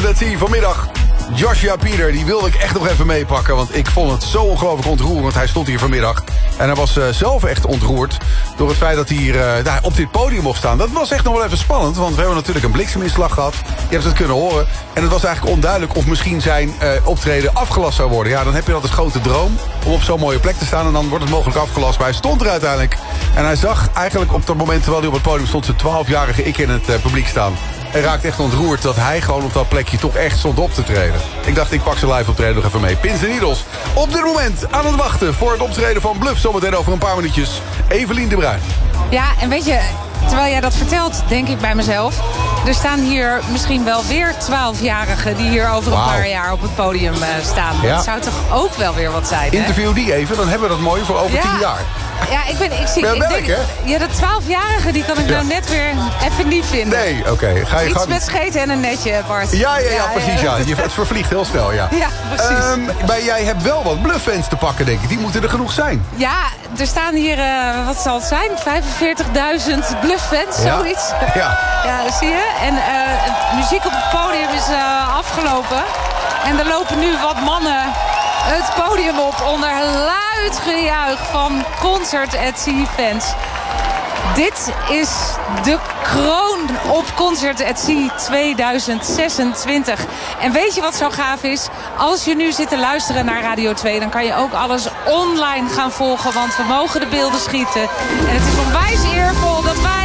Bluffed at Sea vanmiddag. Joshua Pieter, die wilde ik echt nog even meepakken. Want ik vond het zo ongelooflijk ontroerend. Hij stond hier vanmiddag. En hij was zelf echt ontroerd door het feit dat hij hier op dit podium mocht staan. Dat was echt nog wel even spannend. Want we hebben natuurlijk een blikseminslag gehad. Je hebt het kunnen horen. En het was eigenlijk onduidelijk of misschien zijn optreden afgelast zou worden. Ja, dan heb je altijd een grote droom om op zo'n mooie plek te staan. En dan wordt het mogelijk afgelast. Maar hij stond er uiteindelijk. En hij zag eigenlijk op dat moment, terwijl hij op het podium stond, zijn 12-jarige ik in het publiek staan. Hij raakte echt ontroerd dat hij gewoon op dat plekje toch echt stond op te treden. Ik dacht, ik pak zijn live optreden nog even mee. Pins en Needles op dit moment aan het wachten voor het optreden van Bluff. Zometeen over een paar minuutjes. Evelien de Bruin. Ja, en weet je, terwijl jij dat vertelt, denk ik bij mezelf, er staan hier misschien wel weer 12-jarigen die hier over een paar jaar op het podium staan. Ja. Dat zou toch ook wel weer wat zijn, hè? Interview die even, dan hebben we dat mooi voor over 10 jaar. Ja, ik denk, ja, dat 12-jarige die kan ik nou net weer even niet vinden. Nee, oké. Ga je iets gang. met scheten en een netje, Bart. Ja, precies. Ja. Het vervliegt heel snel, ja. Ja, precies. Maar jij hebt wel wat Bluff-fans te pakken, denk ik. Die moeten er genoeg zijn. Ja, er staan hier, wat zal het zijn? 45.000 Bluff-fans, zoiets. Ja. Ja, zie je. En muziek op het podium is afgelopen. En er lopen nu wat mannen het podium op onder luid gejuich van Concert at Sea fans. Dit is de kroon op Concert at Sea 2026. En weet je wat zo gaaf is? Als je nu zit te luisteren naar Radio 2... dan kan je ook alles online gaan volgen. Want we mogen de beelden schieten. En het is onwijs eervol dat wij